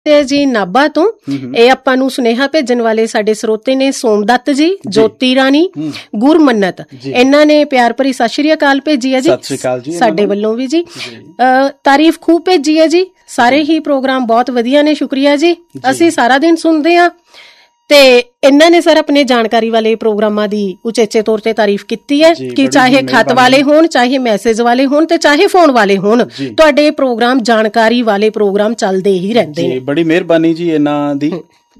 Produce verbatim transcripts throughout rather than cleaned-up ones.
ਜੀ ਨਾਭਾ ਤੋਂ। ਇਹ ਆਪਾਂ ਨੂੰ ਸੁਨੇਹਾ ਭੇਜਣ ਵਾਲੇ ਸਾਡੇ ਸਰੋਤੇ ਨੇ ਸੋਮਦੱਤ ਜੀ, ਜੋਤੀ ਰਾਣੀ, ਗੁਰਮੰਨਤ। ਇਹਨਾਂ ਨੇ ਪਿਆਰ ਭਰੀ ਸਤਿ ਸ਼੍ਰੀ ਅਕਾਲ ਭੇਜੀ ਹੈ ਜੀ, ਸਾਡੇ ਵੱਲੋਂ ਵੀ ਜੀ। ਤਾਰੀਫ ਖੂਬ ਭੇਜੀ ਹੈ ਜੀ, ਸਾਰੇ ਹੀ ਪ੍ਰੋਗਰਾਮ ਬਹੁਤ ਵਧੀਆ ਨੇ, ਸ਼ੁਕਰੀਆ ਜੀ। ਅਸੀਂ ਸਾਰਾ ਦਿਨ ਸੁਣਦੇ ਹਾਂ ਤੇ ਇਹਨਾਂ ਨੇ ਸਰ ਆਪਣੇ ਜਾਣਕਾਰੀ ਵਾਲੇ ਪ੍ਰੋਗਰਾਮਾਂ ਦੀ ਉਚੇਚੇ ਤੌਰ ਤੇ ਤਾਰੀਫ ਕੀਤੀ ਹੈ ਕਿ ਚਾਹੇ ਖਤ ਵਾਲੇ ਹੋਣ, ਚਾਹੇ ਮੈਸੇਜ ਵਾਲੇ ਹੋਣ ਤੇ ਚਾਹੇ ਫੋਨ ਵਾਲੇ ਹੋਣ, ਤੁਹਾਡੇ ਪ੍ਰੋਗਰਾਮ ਜਾਣਕਾਰੀ ਵਾਲੇ ਪ੍ਰੋਗਰਾਮ ਚੱਲਦੇ ਹੀ ਰਹਿੰਦੇ ਨੇ। ਬੜੀ ਮਿਹਰਬਾਨੀ ਜੀ ਇਹਨਾਂ ਦੀ,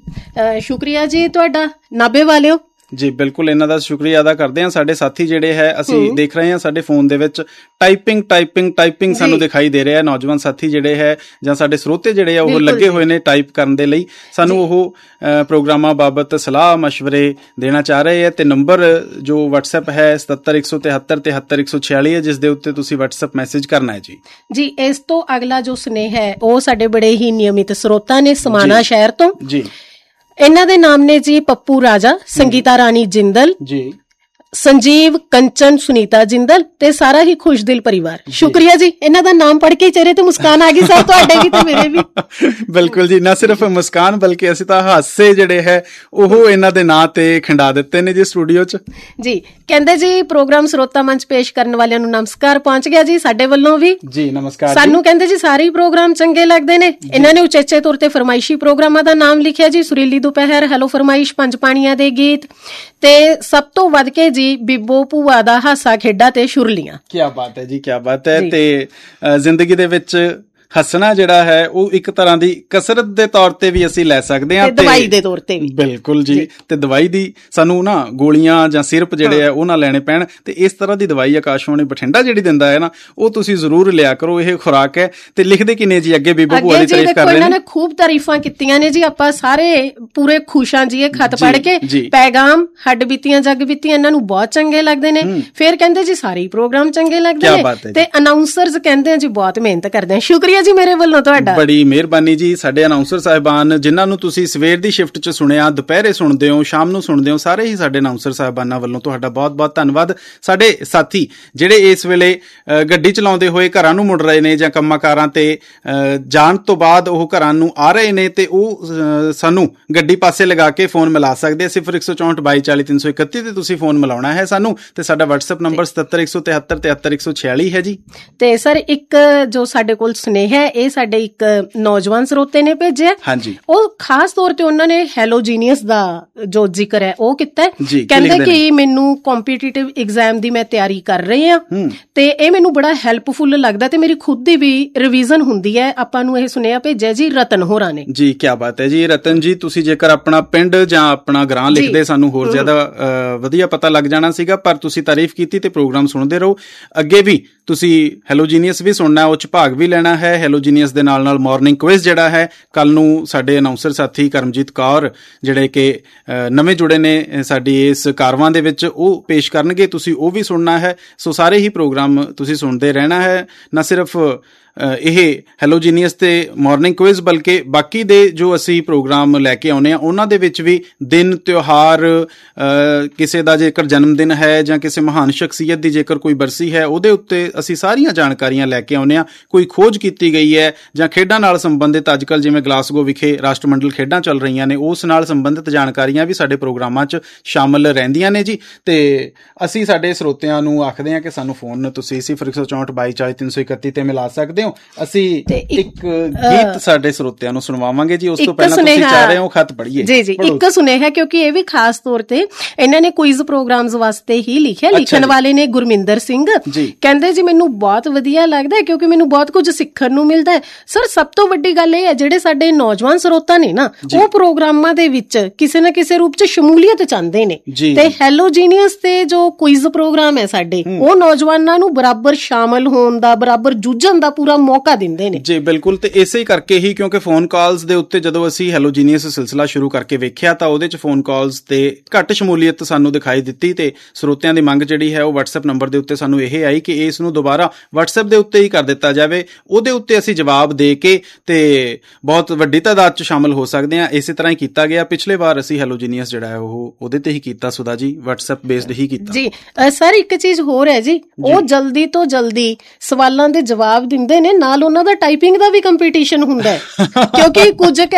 ਸ਼ੁਕਰੀਆ ਜੀ ਤੁਹਾਡਾ ਨਾਭੇ ਵਾਲਿਓ ਜੀ। ਬਿਲਕੁਲ ਇਹਨਾਂ ਦਾ ਸ਼ੁਕਰੀਆ ਅਦਾ ਕਰਦੇ ਹਾਂ। ਸਾਡੇ ਸਾਥੀ ਜਿਹੜੇ ਹੈ, ਅਸੀਂ ਦੇਖ ਰਹੇ ਹਾਂ ਸਾਡੇ ਫੋਨ ਦੇ ਵਿੱਚ ਟਾਈਪਿੰਗ ਟਾਈਪਿੰਗ ਟਾਈਪਿੰਗ ਸਾਨੂੰ ਦਿਖਾਈ ਦੇ ਰਿਹਾ। ਨੌਜਵਾਨ ਸਾਥੀ ਜਿਹੜੇ ਹੈ ਜਾਂ ਸਾਡੇ ਸਰੋਤੇ ਜਿਹੜੇ ਆ ਉਹ ਲੱਗੇ ਹੋਏ ਨੇ ਟਾਈਪ ਕਰਨ ਦੇ ਲਈ। ਸਾਨੂੰ ਉਹ ਪ੍ਰੋਗਰਾਮਾਂ ਬਾਬਤ ਸਲਾਹ ਮਸ਼ਵਰੇ ਦੇਣਾ ਚਾਹ ਰਹੇ ਹੈ ਤੇ ਨੰਬਰ ਜੋ ਵਟਸਐਪ ਹੈ ਸਤੱਤਰ ਇੱਕ ਸੌ ਤਿਹੱਤਰ ਤਿਹੱਤਰ ਇੱਕ ਸੌ ਛਿਆਲੀ ਹੈ, ਜਿਸ ਦੇ ਉੱਤੇ ਤੁਸੀਂ ਵਟਸਐਪ ਮੈਸੇਜ ਕਰਨਾ ਹੈ ਜੀ। ਜੀ ਇਸ ਤੋਂ ਅਗਲਾ ਜੋ ਸੁਨੇਹਾ ਹੈ ਉਹ ਸਾਡੇ ਬੜੇ ਹੀ ਨਿਯਮਿਤ ਸਰੋਤਾ ਨੇ ਸਮਾਣਾ ਸ਼ਹਿਰ ਤੋਂ ਜੀ। ਇਹਨਾਂ ਦੇ ਨਾਮ ਨੇ ਜੀ ਪੱਪੂ ਰਾਜਾ, ਸੰਗੀਤਾ ਰਾਣੀ ਜਿੰਦਲ ਜੀ, ਸੰਜੀਵ, ਕੰਚਨ, ਸੁਨੀਤਾ ਜਿੰਦਲ ਤੇ ਸਾਰਾ ਹੀ ਖੁਸ਼ਦਿਲ ਪਰਿਵਾਰ। ਸ਼ੁਕਰੀਆ ਜੀ, ਇਹਨਾਂ ਦਾ ਨਾਮ ਪੜ੍ਹ ਕੇ ਚਿਹਰੇ ਤੇ ਮੁਸਕਾਨ ਆ ਗਈ ਸਰ, ਤੁਹਾਡੇ ਵੀ ਤੇ ਮੇਰੇ ਵੀ। ਬਿਲਕੁਲ ਜੀ, ਨਾ ਸਿਰਫ ਮੁਸਕਾਨ ਬਲਕਿ ਅਸੀਂ ਤਾਂ ਹਾਸੇ ਜਿਹੜੇ ਹੈ ਉਹ ਇਹਨਾਂ ਦੇ ਨਾਂ ਤੇ ਖਿੰਡਾ ਦਿੱਤੇ ਨੇ ਜੀ ਸਟੂਡੀਓ ਚ ਜੀ। ਕਹਿੰਦੇ ਜੀ ਪ੍ਰੋਗਰਾਮ ਸਰੋਤਾ ਮੰਚ ਪੇਸ਼ ਕਰਨ ਵਾਲਿਆਂ ਨੂੰ ਨਮਸਕਾਰ ਪਹੁੰਚ ਗਿਆ ਜੀ, ਸਾਡੇ ਵੱਲੋਂ ਵੀ ਜੀ ਨਮਸਕਾਰ। ਸਾਨੂੰ ਕਹਿੰਦੇ ਜੀ ਸਾਰੇ ਹੀ ਪ੍ਰੋਗਰਾਮ ਚੰਗੇ ਲੱਗਦੇ ਨੇ। ਇਹਨਾਂ ਨੇ ਉਚੇਚੇ ਤੌਰ ਤੇ ਫਰਮਾਇਸ਼ੀ ਪ੍ਰੋਗਰਾਮਾਂ ਦਾ ਨਾਮ ਲਿਖਿਆ ਜੀ, ਸੁਰੀਲੀ ਦੁਪਹਿਰ, ਹੈਲੋ ਫਰਮਾਇਸ਼, ਪੰਜ ਪਾਣੀਆਂ ਦੇ ਗੀਤ ਤੇ ਸਭ ਤੋਂ ਵੱਧ ਕੇ ਜੀ ਬੀਬੋ ਭੂਆ ਦਾ ਹਾਸਾ ਖੇਡਾ ਤੇ ਸ਼ੁਰਲੀਆਂ। ਕਿਆ ਬਾਤ ਹੈ ਜੀ, ਕਿਆ ਬਾਤ ਹੈ। ਤੇ ਜ਼ਿੰਦਗੀ ਦੇ ਵਿੱਚ ਹੱਸਣਾ ਜਿਹੜਾ ਹੈ ਉਹ ਇੱਕ ਤਰ੍ਹਾਂ ਦੀ ਕਸਰਤ ਦੇ ਤੌਰ ਤੇ ਵੀ ਅਸੀਂ ਲੈ ਸਕਦੇ ਹਾਂ, ਦਵਾਈ ਦੇ ਤੌਰ ਤੇ ਵੀ। ਬਿਲਕੁਲ ਜੀ। ਤੇ ਦਵਾਈ ਦੀ ਸਾਨੂੰ ਨਾ ਗੋਲੀਆਂ ਜਾਂ ਸਿਰਪ ਜਿਹੜੇ ਆ ਉਹ ਨਾ ਲੈਣੇ ਪੈਣ, ਤੇ ਇਸ ਤਰ੍ਹਾਂ ਦੀ ਦਵਾਈ ਆਕਾਸ਼ਵਾਣੀ ਬਠਿੰਡਾ ਜਿਹੜੀ ਦਿੰਦਾ ਹੈ ਨਾ ਉਹ ਤੁਸੀਂ ਜ਼ਰੂਰ ਲਿਆ ਕਰੋ। ਇਹ ਖੁਰਾਕ ਹੈ। ਤੇ ਲਿਖਦੇ ਕਿਨੇ ਜੀ ਅੱਗੇ ਬੀਬੋ ਭੂਆ ਦੀ ਤਾਰੀਫ ਕਰ ਰਹੇ ਨੇ। ਇਹਨਾਂ ਨੇ ਖੂਬ ਤਾਰੀਫਾਂ ਕੀਤੀਆਂ ਨੇ ਜੀ, ਆਪਾਂ ਸਾਰੇ ਪੂਰੇ ਖੁਸ਼ ਹਾਂ ਜੀ ਇਹ ਖਤ ਪੜ੍ਹ ਕੇ। ਪੈਗਾਮ, ਹੱਡ ਬੀਤੀਆਂ ਜੱਗ ਬੀਤੀਆਂ ਇਹਨਾਂ ਨੂੰ ਬਹੁਤ ਚੰਗੇ ਲੱਗਦੇ ਨੇ। ਫਿਰ ਕਹਿੰਦੇ ਜੀ ਸਾਰੇ ਪ੍ਰੋਗਰਾਮ ਚੰਗੇ ਲੱਗਦੇ ਨੇ ਤੇ ਅਨਾਉਂਸਰਸ ਕਹਿੰਦੇ ਆ ਜੀ ਬਹੁਤ ਮਿਹਨਤ ਕਰਦੇ ਆ। ਸ਼ੁਕਰੀਆ ਜੀ ਮੇਰੇ ਵੱਲੋਂ ਤੁਹਾਡਾ, ਬੜੀ ਮਿਹਰਬਾਨੀ ਜੀ। ਸਾਡੇ ਅਨਾਉਂਸਰ ਸਾਹਿਬਾਨ ਜਿਨ੍ਹਾਂ ਨੂੰ ਤੁਸੀਂ ਸਵੇਰ ਦੀ ਸ਼ਿਫਟ ਚ ਸੁਣਿਆ, ਦੁਪਹਿਰੇ ਸੁਣਦੇ ਹੋ, ਸ਼ਾਮ ਨੂੰ ਸੁਣਦੇ ਹੋ, ਸਾਰੇ ਹੀ ਸਾਡੇ ਅਨਾਉਂਸਰ ਸਾਹਿਬਾਨਾਂ ਵੱਲੋਂ ਤੁਹਾਡਾ ਬਹੁਤ ਬਹੁਤ ਧੰਨਵਾਦ। ਸਾਡੇ ਸਾਥੀ ਜਿਹੜੇ ਇਸ ਵੇਲੇ ਗੱਡੀ ਚਲਾਉਂਦੇ ਹੋਏ ਘਰਾਂ ਨੂੰ ਮੁੜ ਰਹੇ ਨੇ ਜਾਂ ਕੰਮਾਂ ਕਾਰਾਂ ਤੇ ਜਾਣ ਤੋਂ ਬਾਅਦ ਉਹ ਘਰਾਂ ਨੂੰ ਆ ਰਹੇ ਨੇ, ਤੇ ਉਹ ਸਾਨੂੰ ਗੱਡੀ ਪਾਸੇ ਲਗਾ ਕੇ ਫੋਨ ਮਿਲਾ ਸਕਦੇ। ਸਿਫਰ ਇੱਕ ਸੌ ਚੌਂਹਠ ਬਾਈ ਚਾਲੀ ਤਿੰਨ ਸੌ ਇਕੱਤੀ ਤੇ ਤੁਸੀਂ ਫੋਨ ਮਿਲਾਉਣਾ ਹੈ ਸਾਨੂੰ, ਤੇ ਸਾਡਾ ਵਟਸਐਪ ਨੰਬਰ ਸਤੱਤਰ ਇੱਕ ਸੌ ਤਿਹੱਤਰ ਤਿਹੱਤਰ ਇੱਕ ਸੌ ਛਿਆਲੀ ਹੈ ਜੀ। ਤੇ ਸਰ ਇੱਕ ਜੋ ਸਾਡੇ ਕੋਲ ਸੁਨੇਹਾ ਹੈ ਇਹ ਸਾਡੇ ਇੱਕ ਨੌਜਵਾਨ ਸਰੋਤੇ ਨੇ ਭੇਜਿਆ। ਹਾਂਜੀ, ਉਹ ਖਾਸ ਤੌਰ ਤੇ ਉਹਨਾਂ ਨੇ ਹੈਲੋਜੀਨੀਅਸ ਦਾ ਜੋ ਜ਼ਿਕਰ ਹੈ ਉਹ ਕੀਤਾ। ਕਹਿੰਦੇ ਕਿ ਮੈਨੂੰ ਕੰਪੀਟੀਟਿਵ ਐਗਜ਼ਾਮ ਦੀ ਮੈਂ ਤਿਆਰੀ ਕਰ ਰਹੀ ਹਾਂ ਤੇ ਇਹ ਮੈਨੂੰ ਬੜਾ ਹੈਲਪਫੁਲ ਲੱਗਦਾ ਤੇ ਮੇਰੀ ਖੁਦ ਦੀ ਵੀ ਰਿਵੀਜ਼ਨ ਹੁੰਦੀ ਹੈ। ਆਪਾਂ ਨੂੰ ਇਹ ਸੁਨੇਹਾ ਭੇਜਿਆ ਜੀ ਰਤਨ ਹੋਰਾਂ ਨੇ ਜੀ। ਕਿਆ ਬਾਤ ਹੈ ਜੀ ਰਤਨ ਜੀ, ਤੁਸੀਂ ਜੇਕਰ ਆਪਣਾ ਪਿੰਡ ਜਾਂ ਆਪਣਾ ਗ੍ਰਾਂ ਲਿਖਦੇ ਸਾਨੂੰ ਹੋਰ ਜ਼ਿਆਦਾ ਵਧੀਆ ਪਤਾ ਲੱਗ ਜਾਣਾ ਸੀਗਾ, ਪਰ ਤੁਸੀਂ ਤਾਰੀਫ ਕੀਤੀ ਤੇ ਪ੍ਰੋਗਰਾਮ ਸੁਣਦੇ ਰਹੋ। ਅੱਗੇ ਵੀ ਤੁਸੀਂ ਹੈਲੋਜੀਨੀਅਸ ਵੀ ਸੁਣਨਾ, ਉਹ ਚ ਭਾਗ ਵੀ ਲੈਣਾ ਹੈ। ਹੈਲੋਜੀਨੀਅਸ ਦੇ ਨਾਲ ਨਾਲ ਮਾਰਨਿੰਗ ਕੁਇਜ਼ ਜਿਹੜਾ ਹੈ ਕੱਲ ਨੂੰ ਸਾਡੇ ਅਨਾਉਂਸਰ ਸਾਥੀ ਕਰਮਜੀਤ ਕੌਰ ਜਿਹੜੇ ਕਿ ਨਵੇਂ ਜੁੜੇ ਨੇ ਸਾਡੀ ਇਸ ਕਾਰਵਾਂ ਦੇ ਵਿੱਚ, ਉਹ ਪੇਸ਼ ਕਰਨਗੇ। ਤੁਸੀਂ ਉਹ ਵੀ ਸੁਣਨਾ ਹੈ। ਸੋ ਸਾਰੇ ਹੀ ਪ੍ਰੋਗਰਾਮ ਤੁਸੀਂ ਸੁਣਦੇ ਰਹਿਣਾ ਹੈ, ਨਾ ਸਿਰਫ ਇਹ ਹੈਲੋਜੀਨੀਅਸ ਤੇ ਮਾਰਨਿੰਗ ਕੁਇਜ਼ ਬਲਕਿ ਬਾਕੀ ਦੇ ਜੋ ਅਸੀਂ ਪ੍ਰੋਗਰਾਮ ਲੈ ਕੇ ਆਉਂਦੇ ਹਾਂ ਉਹਨਾਂ ਦੇ ਵਿੱਚ ਵੀ ਦਿਨ ਤਿਉਹਾਰ, ਕਿਸੇ ਦਾ ਜੇਕਰ ਜਨਮ ਦਿਨ ਹੈ ਜਾਂ ਕਿਸੇ ਮਹਾਨ ਸ਼ਖਸੀਅਤ ਦੀ ਜੇਕਰ ਕੋਈ ਬਰਸੀ ਹੈ ਉਹਦੇ ਉੱਤੇ ਅਸੀਂ ਸਾਰੀਆਂ ਜਾਣਕਾਰੀਆਂ ਲੈ ਕੇ ਆਉਂਦੇ ਹਾਂ। ਕੋਈ ਖੋਜ ਕੀਤੀ ਗਈ ਹੈ ਜਾਂ ਖੇਡਾਂ ਨਾਲ ਸੰਬੰਧਿਤ, ਅੱਜ ਕੱਲ੍ਹ ਜਿਵੇਂ ਗਲਾਸਗੋ ਵਿਖੇ ਰਾਸ਼ਟਰਮੰਡਲ ਖੇਡਾਂ ਚੱਲ ਰਹੀਆਂ ਨੇ, ਉਸ ਨਾਲ ਸੰਬੰਧਿਤ ਜਾਣਕਾਰੀਆਂ ਵੀ ਸਾਡੇ ਪ੍ਰੋਗਰਾਮਾਂ 'ਚ ਸ਼ਾਮਲ ਰਹਿੰਦੀਆਂ ਨੇ ਜੀ। ਤੇ ਅਸੀਂ ਸਾਡੇ ਸਰੋਤਿਆਂ ਨੂੰ ਆਖਦੇ ਹਾਂ ਕਿ ਸਾਨੂੰ ਫੋਨ ਤੁਸੀਂ ਸਿਫਰ ਇੱਕ ਸੌ ਚੌਂਹਠ ਬਾਈ ਚਾਲੀ ਤਿੰਨ ਸੌ ਇਕੱਤੀ ਤੇ ਮਿਲਾ ਸਕਦੇ। ਅਸੀਂ ਇੱਕ ਗੀਤ ਸਾਡੇ ਸਰੋਤਿਆਂ ਨੂੰ ਸੁਣਵਾਵਾਂਗੇ ਜੀ। ਉਸ ਤੋਂ ਪਹਿਲਾਂ ਤੁਸੀਂ ਚਾਹ ਰਹੇ ਹੋ ਖਤ ਪੜ੍ਹੀਏ ਜੀ ਜੀ। ਇੱਕ ਸੁਨੇਹਾ, ਕਿਉਂਕਿ ਇਹ ਵੀ ਖਾਸ ਤੌਰ ਤੇ ਇਹਨਾਂ ਨੇ ਕੁਇਜ਼ ਪ੍ਰੋਗਰਾਮਸ ਵਾਸਤੇ ਹੀ ਲਿਖਿਆ। ਲਿਖਣ ਵਾਲੇ ਨੇ ਗੁਰਮਿੰਦਰ ਸਿੰਘ। ਕਹਿੰਦੇ ਜੀ ਮੈਨੂੰ ਬਹੁਤ ਵਧੀਆ ਲੱਗਦਾ ਕਿਉਂਕਿ ਮੈਨੂੰ ਬਹੁਤ ਕੁਝ ਸਿੱਖਣ ਨੂੰ ਮਿਲਦਾ ਹੈ। ਸਰ ਸਭ ਤੋਂ ਵੱਡੀ ਗੱਲ ਇਹ ਹੈ ਜਿਹੜੇ ਸਾਡੇ ਨੌਜਵਾਨ ਸਰੋਤਾ ਨੇ ਨਾ, ਉਹ ਪ੍ਰੋਗਰਾਮਾਂ ਦੇ ਵਿੱਚ ਕਿਸੇ ਨਾ ਕਿਸੇ ਰੂਪ ਚ ਸ਼ਮੂਲੀਅਤ ਚਾਹੁੰਦੇ ਨੇ ਤੇ ਹੈਲੋਜੀਨੀਅਸ ਤੇ ਜੋ ਕੁਇਜ਼ ਪ੍ਰੋਗਰਾਮ ਹੈ ਸਾਡੇ, ਉਹ ਨੌਜਵਾਨਾਂ ਨੂੰ ਬਰਾਬਰ ਸ਼ਾਮਲ ਹੋਣ ਦਾ, ਬਰਾਬਰ ਜੂਝਣ ਦਾ ਪੂਰਾ ਮੌਕਾ ਦਿੰਦੇ ਨੇ ਜੀ। ਬਿਲਕੁਲ। ਤੇ ਇਸੇ ਕਰਕੇ ਹੀ ਕਿਉਂਕਿ ਫੋਨ ਕਾਲਸ ਦੇ ਉੱਤੇ ਜਦੋਂ ਅਸੀਂ ਹੈਲੋਜੀਨੀਅਸ ਸਿਲਸਿਲਾ ਸ਼ੁਰੂ ਕਰਕੇ ਵੇਖਿਆ ਤਾਂ ਉਹਦੇ ਚ ਫੋਨ ਕਾਲਸ ਤੇ ਘੱਟ ਸ਼ਮੂਲੀਅਤ ਸਾਨੂੰ ਦਿਖਾਈ ਦਿੱਤੀ ਤੇ ਸਰੋਤਿਆਂ ਦੀ ਮੰਗ ਜਿਹੜੀ ਹੈ ਉਹ ਵਟਸਐਪ ਨੰਬਰ ਦੇ ਉੱਤੇ ਸਾਨੂੰ ਇਹ ਆਈ ਕਿ ਇਸ ਨੂੰ ਦੁਬਾਰਾ ਵਟਸਐਪ ਦੇ ਉੱਤੇ ਹੀ ਕਰ ਦਿੱਤਾ ਜਾਵੇ। ਉਹਦੇ ਉੱਤੇ ਅਸੀਂ ਜਵਾਬ ਦੇ ਕੇ ਤੇ ਬਹੁਤ ਵੱਡੀ ਤਾਦਾਦ ਚ ਸ਼ਾਮਲ ਹੋ ਸਕਦੇ ਹਾਂ। ਇਸੇ ਤਰ੍ਹਾਂ ਹੀ ਕੀਤਾ ਗਿਆ। ਪਿਛਲੇ ਵਾਰ ਅਸੀਂ ਹੈਲੋਜੀਨੀਅਸ ਜਿਹੜਾ ਹੈ ਉਹ ਉਹਦੇ ਤੇ ਹੀ ਕੀਤਾ ਸੁਦਾ ਜੀ, ਵਟਸਐਪ ਬੇਸਡ ਹੀ ਕੀਤਾ ਜੀ। ਸਰ ਇੱਕ ਚੀਜ਼ ਹੋਰ ਹੈ ਜੀ, ਉਹ ਜਲਦੀ ਤੋਂ ਜਲਦੀ ਸਵਾਲਾਂ ਦੇ ਜਵਾਬ ਦਿੰਦੇ ਨੇ, ਨਾਲ ਉਹਨਾਂ ਦਾ ਟਾਈਪਿੰਗ ਦਾ ਵੀ ਕੰਪੀਟੀਸ਼ਨ ਹੁੰਦਾ ਹੈ ਕਿਉਂਕਿ ਕੁਝ